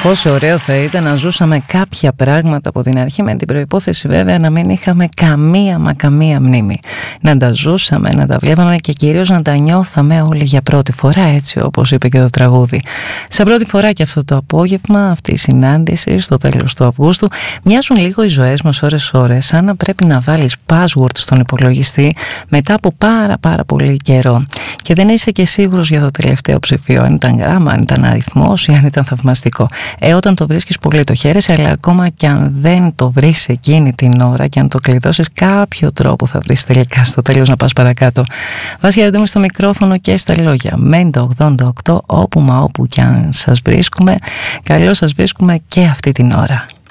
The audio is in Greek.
Πόσο ωραίο θα ήταν να ζούσαμε κάποια πράγματα από την αρχή, με την προϋπόθεση βέβαια να μην είχαμε καμία μνήμη. Να τα ζούσαμε, να τα βλέπαμε και κυρίως να τα νιώθαμε όλοι για πρώτη φορά, έτσι όπως είπε και το τραγούδι. Σαν πρώτη φορά και αυτό το απόγευμα, αυτή η συνάντηση στο τέλος του Αυγούστου, μοιάζουν λίγο οι ζωές μας ώρες-ώρες σαν να πρέπει να βάλεις password στον υπολογιστή μετά από πάρα πολύ καιρό. Και δεν είσαι και σίγουρος για το τελευταίο ψηφίο, αν ήταν γράμμα, αν ήταν αριθμός ή αν ήταν θαυμαστικό. Όταν το βρίσκεις πολύ το χαίρεσαι, αλλά ακόμα και αν δεν το βρεις εκείνη την ώρα και αν το κλειδώσεις, κάποιο τρόπο θα βρεις τελικά στο τέλος να πας παρακάτω. Βάση Γεροντήμου στο μικρόφωνο και στα λόγια. Μέντα 88, όπου μα όπου και αν σας βρίσκουμε, καλώς σας βρίσκουμε και αυτή την ώρα.